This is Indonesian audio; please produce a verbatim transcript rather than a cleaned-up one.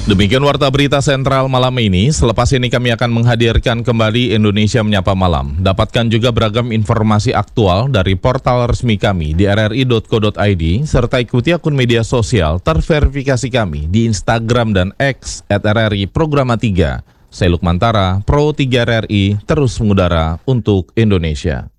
Demikian Warta Berita Sentral malam ini. Selepas ini kami akan menghadirkan kembali Indonesia Menyapa Malam. Dapatkan juga beragam informasi aktual dari portal resmi kami di r r i titik co titik i d serta ikuti akun media sosial terverifikasi kami di Instagram dan X at r r i programa tiga. Saya Lukmantara, Pro tiga R R I, terus mengudara untuk Indonesia.